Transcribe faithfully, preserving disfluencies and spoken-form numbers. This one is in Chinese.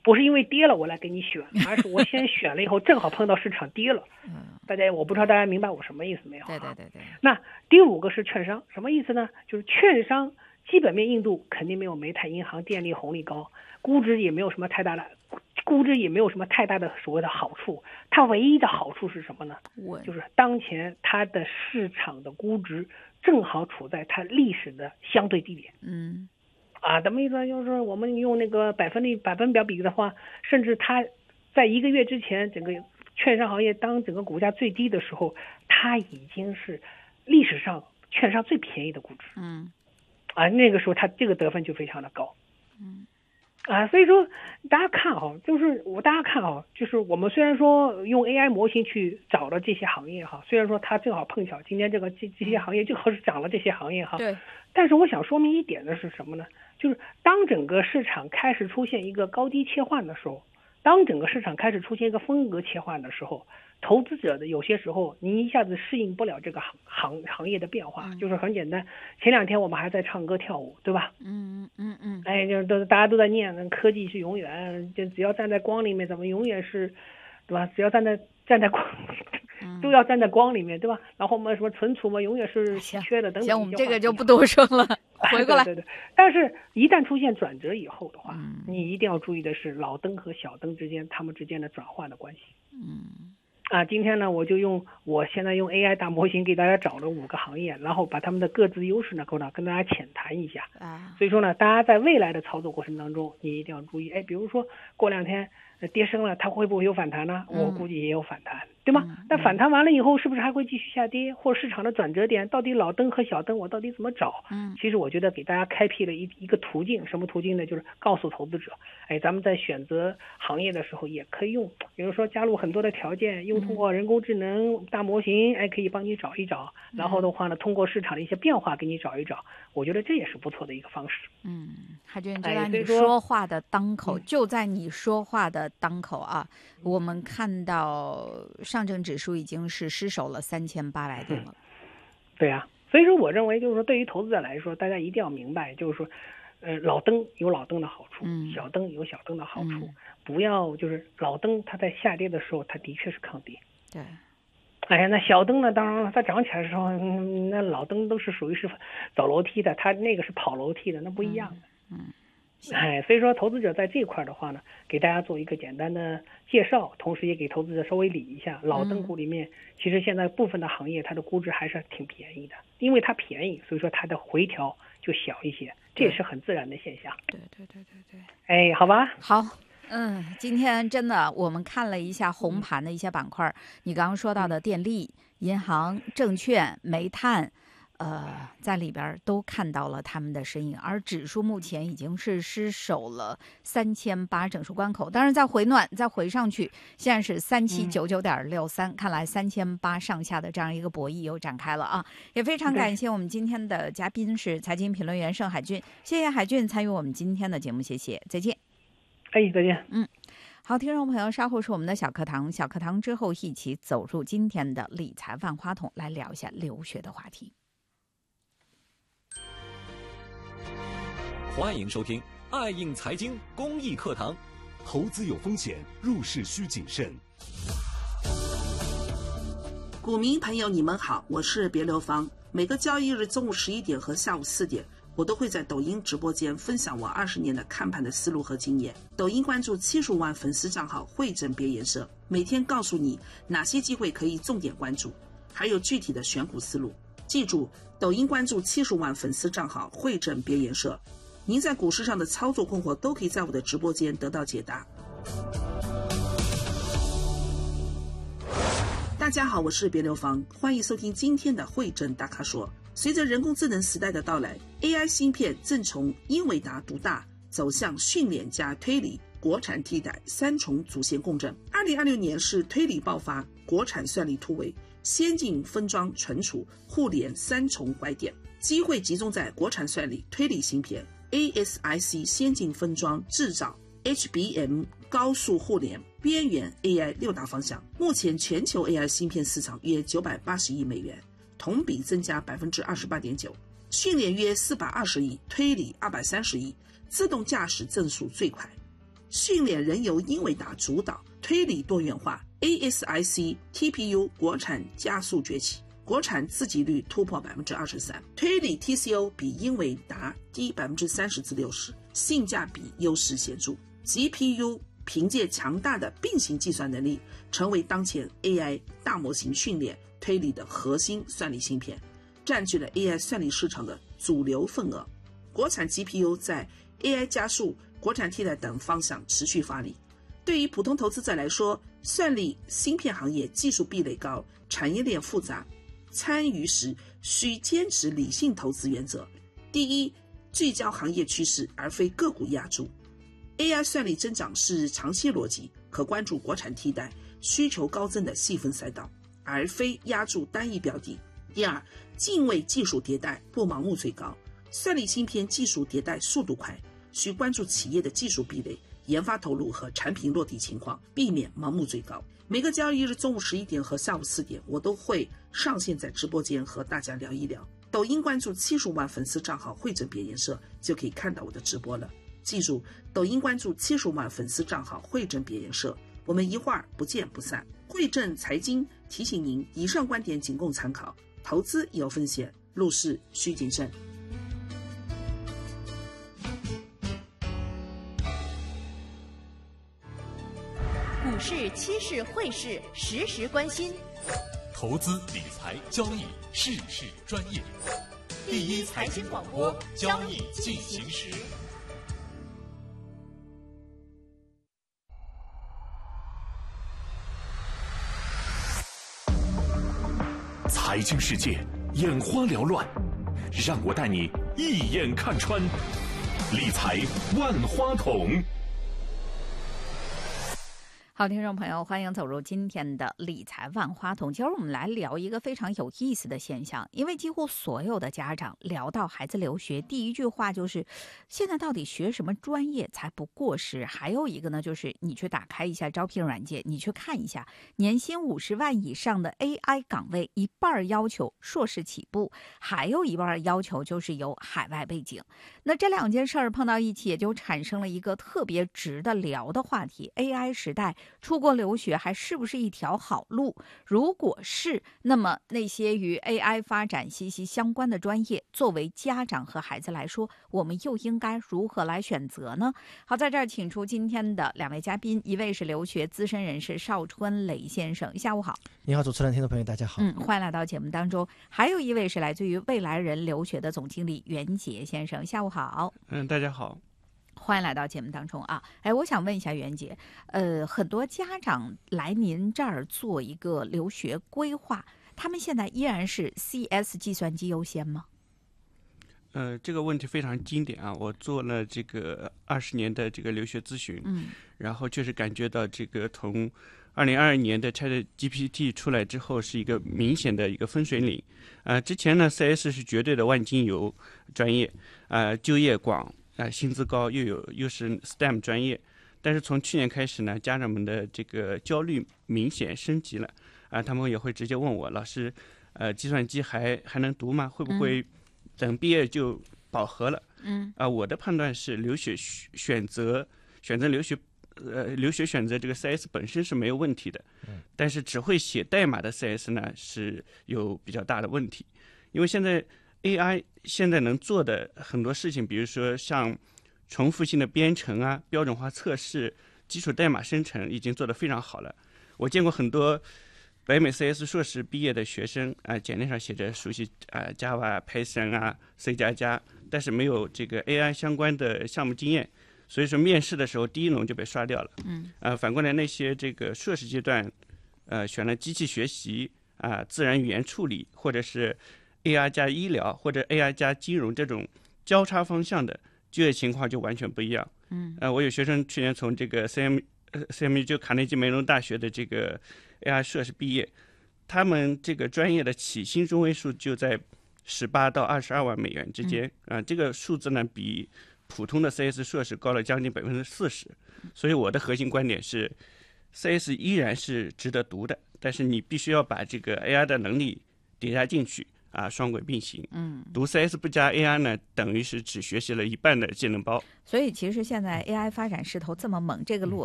不是因为跌了我来给你选，而是我先选了以后正好碰到市场跌了。大家我不知道大家明白我什么意思没有？ 对对对对。 那第五个是券商，什么意思呢？就是券商基本面硬度肯定没有煤炭、银行、电力、红利高，估值也没有什么太大的。估值也没有什么太大的所谓的好处，它唯一的好处是什么呢？就是当前它的市场的估值正好处在它历史的相对低点。 嗯， 啊，怎么意思？就是说我们用那个百分率百分表比的话，甚至它在一个月之前，整个券商行业当整个股价最低的时候，它已经是历史上券商最便宜的估值。 嗯， 啊，那个时候它这个得分就非常的高。 嗯。 啊，所以说大家看哈，就是我大家看哈，就是我们虽然说用 A I 模型去找了这些行业哈，虽然说它正好碰巧今天这个这这些行业正好是涨了这些行业哈， 对。 但是我想说明一点的是什么呢？就是当整个市场开始出现一个高低切换的时候，当整个市场开始出现一个风格切换的时候，投资者的有些时候你一下子适应不了这个行行行业的变化，嗯、就是很简单。前两天我们还在唱歌跳舞，对吧？ 嗯嗯嗯。 哎，就都大家都在念，科技是永远，就只要站在光里面，怎么永远是，对吧？只要站在站在光，都要站在光里面，对吧？然后我们什么存储嘛，永远是稀缺的等等。 行，我们这个就不多说了，回过来。 对对对。但是，一旦出现转折以后的话，嗯、你一定要注意的是老灯和小灯之间它们之间的转换的关系。 嗯。 啊，今天呢，我就用我现在用 A I 大模型给大家找了五个行业，然后把他们的各自优势呢，跟跟大家浅谈一下。 啊， 所以说呢，大家在未来的操作过程当中，你一定要注意。哎，比如说过两天跌升了，它会不会有反弹呢？ 嗯、 我估计也有反弹，对吗？那、嗯、反弹完了以后，是不是还会继续下跌？或市场的转折点，到底老灯和小灯我到底怎么找？ 嗯， 其实我觉得给大家开辟了一一个途径，什么途径呢？就是告诉投资者，哎，咱们在选择行业的时候也可以用，比如说加入很多的条件，用通过人工智能大模型，哎，可以帮你找一找。然后的话呢，通过市场的一些变化给你找一找，我觉得这也是不错的一个方式。 嗯，海军，就在你说话的当口，哎、就在你说话的当口啊，嗯、我们看到上证指数已经是失守了三千八百点了。 嗯、对啊，所以说我认为就是说，对于投资者来说，大家一定要明白，就是说，呃，老灯有老灯的好处， 嗯、 小灯有小灯的好处， 嗯、 不要就是老灯它在下跌的时候，它的确是抗跌。 对。 哎呀，那小灯呢？当然了，它涨起来的时候，嗯、那老灯都是属于是走楼梯的，它那个是跑楼梯的，那不一样的。 嗯， 嗯哎，所以说投资者在这块的话呢，给大家做一个简单的介绍，同时也给投资者稍微理一下，老灯股里面、嗯、其实现在部分的行业它的估值还是挺便宜的，因为它便宜，所以说它的回调就小一些，这也是很自然的现象。 对对对对对。 哎，好吧， 好。嗯，今天真的我们看了一下红盘的一些板块，嗯、你刚刚说到的电力、银行、证券、煤炭，呃，在里边都看到了他们的身影。而指数目前已经是失守了三千八整数关口，当然再回暖，再回上去，现在是三七九九点六三，看来三千八上下的这样一个博弈又展开了啊！也非常感谢我们今天的嘉宾是财经评论员盛海俊，谢谢海俊参与我们今天的节目，谢谢，再见。 哎，再见。 嗯，好，听众朋友，稍后是我们的小课堂，小课堂之后一起走入今天的理财万花筒，来聊一下留学的话题。 欢迎收听爱映财经公益课堂， 投资有风险，入市需谨慎。 股民朋友，你们好，我是别流芳。每个交易日中午十一点和下午四点。我都会在抖音直播间分享我二十年的看盘的思路和经验。抖音关注七十五万粉丝账号汇整别颜色，每天告诉你哪些机会可以重点关注，还有具体的选股思路。记住，抖音关注七十五万粉丝账号汇整别颜色，您在股市上的操作困惑都可以在我的直播间得到解答。大家好，我是别流芳，欢迎收听今天的汇整大咖说。随着人工智能时代的到来， A I 芯片正从英伟达独大走向训练加推理、国产替代三重主线共振。二零二六年是推理爆发、国产算力突围、先进分装存储、互联三重拐点，机会集中在国产算力、推理芯片、A S I C 先进分装制造、H B M 高速互联、边缘 A I 六大方向。目前全球 A I 芯片市场约九百八十亿美元，同比增加 百分之二十八点九， 训练约四百二十亿，推理二百三十亿，自动驾驶增速最快。 训练仍由英伟达主导，推理多元化。A S I C T P U 国产加速崛起，国产自给率突破百分之二十三，推理 T C O 比英伟达低百分之三十至六十，性价比优势显著。G P U 凭借强大的并行计算能力，成为当前 A I 大模型训练推理的核心算力芯片，占据了 A I 算力市场的主流份额。国产 G P U 在 A I 加速、国产替代等方向持续发力。对于普通投资者来说，算力芯片行业技术壁垒高，产业链复杂，参与时需坚持理性投资原则。第一，聚焦行业趋势而非个股压注。A I 算力增长是长期逻辑，可关注国产替代需求高增的细分赛道，而非压注单一标的。第二，敬畏技术迭代，不盲目追高。算力芯片技术迭代速度快，需关注企业的技术壁垒、研发投入和产品落地情况，避免盲目追高。每个交易日中午十一点和下午四点，我都会上线在直播间和大家聊一聊。抖音关注七十万粉丝账号汇整别研社，就可以看到我的直播了。记住，抖音关注七十万粉丝账号汇整别研社，我们一会儿不见不散。汇正财经提醒您，以上观点仅供参考，投资有风险，入市需谨慎。 股市、期市、汇市，时时关心。 投资理财交易，事事专业。 第一财经广播，交易进行时。 财经世界眼花缭乱，让我带你一眼看穿。理财万花筒。 好，听众朋友，欢迎走入今天的理财万花筒。今儿我们来聊一个非常有意思的现象，因为几乎所有的家长聊到孩子留学，第一句话就是现在到底学什么专业才不过时？还有一个呢，就是你去打开一下招聘软件，你去看一下年薪五十万以上的 A I 岗位，一半要求硕士起步，还有一半要求就是有海外背景。那这两件事儿碰到一起，也就产生了一个特别值得聊的话题： A I 时代出国留学还是不是一条好路？如果是，那么那些与 A I 发展息息相关的专业，作为家长和孩子来说，我们又应该如何来选择呢？好，在这儿请出今天的两位嘉宾，一位是留学资深人士邵春雷先生，下午好。 你好，主持人，听众朋友，大家好。 嗯，欢迎来到节目当中。还有一位是来自于未来人留学的总经理袁杰先生，下午好。 嗯，大家好。 欢迎来到节目当中啊！哎，我想问一下袁姐，呃，很多家长来您这儿做一个留学规划，他们现在依然是 C S 计算机优先吗？ 呃，这个问题非常经典啊！我做了这个二十年的这个留学咨询， 嗯， 然后确实感觉到这个从二零二二年的 ChatGPT 出来之后，是一个明显的一个分水岭。啊、呃，之前呢 ，C S 是绝对的万金油专业，啊、呃，就业广。啊，薪资高，又有又是 S T E M 专业，但是从去年开始呢，家长们的这个焦虑明显升级了啊，他们也会直接问我，老师，呃，计算机还还能读吗？会不会等毕业就饱和了？ 嗯， 啊，我的判断是，留学选择选择留学，呃，留学选择这个 C S 本身是没有问题的，但是只会写代码的 C S 呢是有比较大的问题，因为现在。A I 现在能做的很多事情，比如说像重复性的编程啊、标准化测试、基础代码生成，已经做得非常好了。我见过很多北美 C S 硕士毕业的学生啊、呃，简历上写着熟悉啊、呃、Java、Python 啊、C 加加，但是没有这个 A I 相关的项目经验，所以说面试的时候第一轮就被刷掉了。 嗯， 呃，反过来那些这个硕士阶段，呃，选了机器学习啊、呃、自然语言处理，或者是A I 加医疗或者 A I 加金融这种交叉方向的就业情况就完全不一样。 嗯， 呃，我有学生去年从这个 C M 呃 C M U 就卡内基梅隆大学的这个 A I 硕士毕业，他们这个专业的起薪中位数就在十八到二十二万美元之间啊、呃，这个数字呢比普通的 C S 硕士高了将近百分之四十。所以我的核心观点是 ，C S 依然是值得读的，但是你必须要把这个 A I 的能力叠加进去。 啊双轨并行。 嗯， 读 C S 不加 A I 呢，等于是只学习了一半的技能包。 所以其实现在 A I 发展势头这么猛，这个路